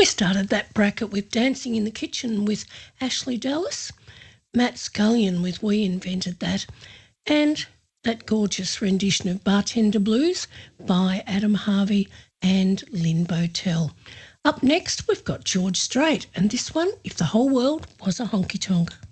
We started that bracket with Dancing in the Kitchen with Ashley Dallas, Matt Scullion with We Invented That, and that gorgeous rendition of Bartender Blues by Adam Harvey and Lynn Botel. Up next, we've got George Strait, and this one, If the Whole World Was a Honky Tonk.